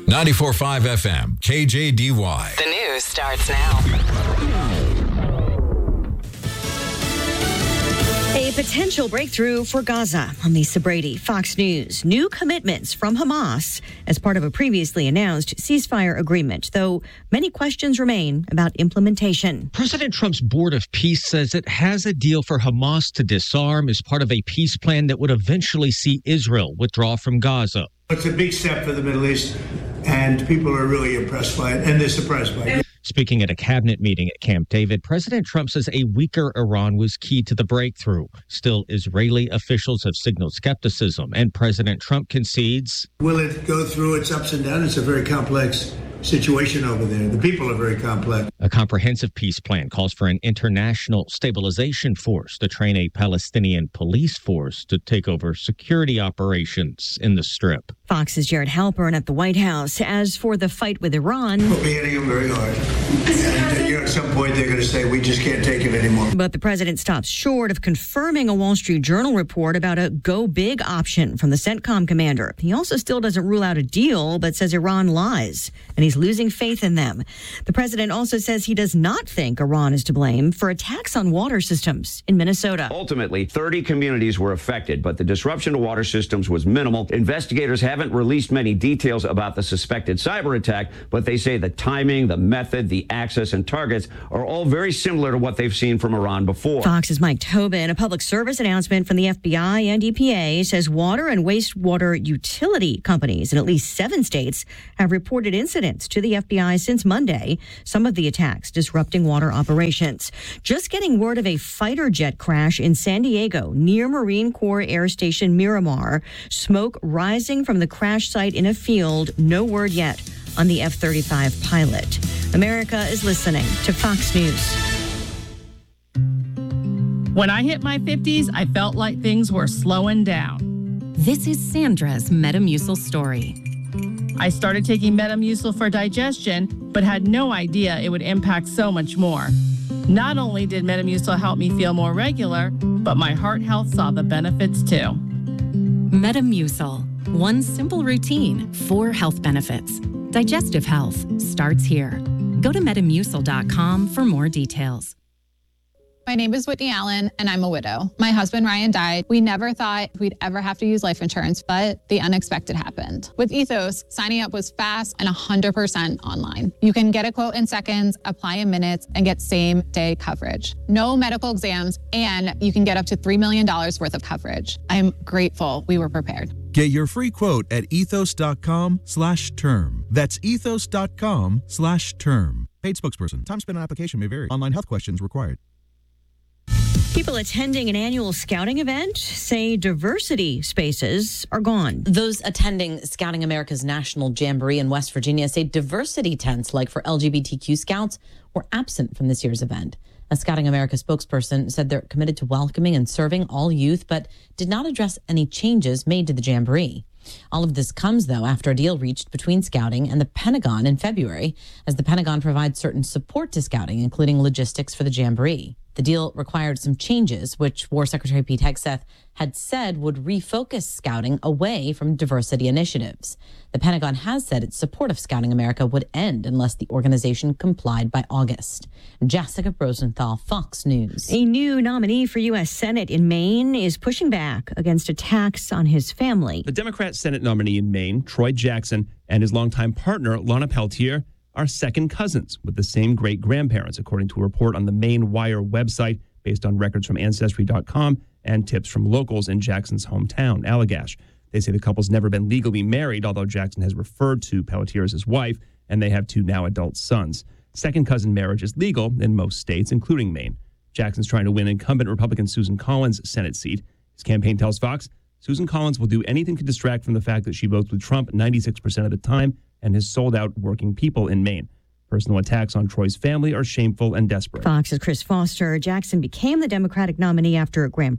94.5 FM, KJDY. The news starts now. A potential breakthrough for Gaza. I'm Lisa Brady, Fox News. New commitments from Hamas as part of a previously announced ceasefire agreement, though many questions remain about implementation. President Trump's Board of Peace says it has a deal for Hamas to disarm as part of a peace plan that would eventually see Israel withdraw from Gaza. It's a big step for the Middle East, and people are really impressed by it, and they're surprised by it. Speaking at a cabinet meeting at Camp David, President Trump says a weaker Iran was key to the breakthrough. Still, Israeli officials have signaled skepticism, and President Trump concedes. Will it go through its ups and downs? It's a very complex situation over there. The people are very complex. A comprehensive peace plan calls for an international stabilization force to train a Palestinian police force to take over security operations in the Strip. Fox's Jared Halpern at the White House. As for the fight with Iran, we'll be hitting them very hard. And at some point, they're going to say, we just can't take it anymore. But the president stops short of confirming a Wall Street Journal report about a go big option from the CENTCOM commander. He also still doesn't rule out a deal, but says Iran lies, and he's losing faith in them. The president also says he does not think Iran is to blame for attacks on water systems in Minnesota. Ultimately, 30 communities were affected, but the disruption to water systems was minimal. Investigators haven't released many details about the suspected cyber attack, but they say the timing, the method, the access, and targets are all very similar to what they've seen from Iran before. Fox's Mike Tobin. A public service announcement from the FBI and EPA says water and wastewater utility companies in at least 7 states have reported incidents to the FBI since Monday, some of the attacks disrupting water operations. Just getting word of a fighter jet crash in San Diego near Marine Corps Air Station Miramar. Smoke rising from the crash site in a field. No word yet on the F-35 pilot. America is listening to Fox News. When I hit my 50s, I felt like things were slowing down. This is Sandra's Metamucil story. I started taking Metamucil for digestion, but had no idea it would impact so much more. Not only did Metamucil help me feel more regular, but my heart health saw the benefits too. Metamucil. One simple routine, 4 health benefits. Digestive health starts here. Go to Metamucil.com for more details. My name is Whitney Allen, and I'm a widow. My husband, Ryan, died. We never thought we'd ever have to use life insurance, but the unexpected happened. With Ethos, signing up was fast and 100% online. You can get a quote in seconds, apply in minutes, and get same-day coverage. No medical exams, and you can get up to $3 million worth of coverage. I'm grateful we were prepared. Get your free quote at ethos.com/term. That's ethos.com/term. Paid spokesperson. Time spent on application may vary. Online health questions required. People attending an annual scouting event say diversity spaces are gone. Those attending Scouting America's National Jamboree in West Virginia say diversity tents, like for LGBTQ scouts, were absent from this year's event. A Scouting America spokesperson said they're committed to welcoming and serving all youth, but did not address any changes made to the Jamboree. All of this comes, though, after a deal reached between Scouting and the Pentagon in February, as the Pentagon provides certain support to Scouting, including logistics for the Jamboree. The deal required some changes, which War Secretary Pete Hegseth had said would refocus Scouting away from diversity initiatives. The Pentagon has said its support of Scouting America would end unless the organization complied by August. Jessica Rosenthal, Fox News. A new nominee for U.S. Senate in Maine is pushing back against attacks on his family. The Democrat Senate nominee in Maine, Troy Jackson, and his longtime partner, Lana Peltier, are second cousins with the same great-grandparents, according to a report on the Maine Wire website based on records from Ancestry.com and tips from locals in Jackson's hometown, Allagash. They say the couple's never been legally married, although Jackson has referred to Pelletier as his wife, and they have 2 now adult sons. Second cousin marriage is legal in most states, including Maine. Jackson's trying to win incumbent Republican Susan Collins' Senate seat. His campaign tells Fox Susan Collins will do anything to distract from the fact that she votes with Trump 96% of the time and has sold out working people in Maine. Personal attacks on Troy's family are shameful and desperate. Fox's Chris Foster. Jackson became the Democratic nominee after Graham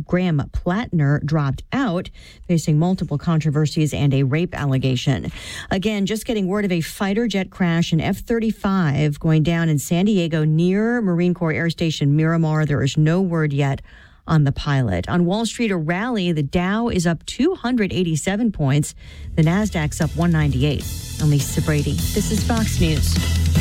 Plattner dropped out, facing multiple controversies and a rape allegation. Again, just getting word of a fighter jet crash, an F-35 going down in San Diego near Marine Corps Air Station Miramar. There is no word yet on the pilot. On Wall Street, a rally. The Dow is up 287 points. The Nasdaq's up 198. I'm Lisa Brady. This is Fox News.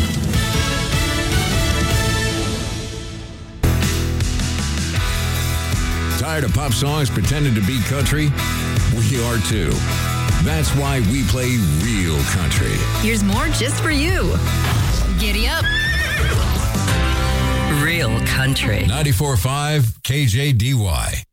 Tired of pop songs pretending to be country? We are too. That's why we play real country. Here's more just for you. Giddy up. Real country. 94.5 KJDY.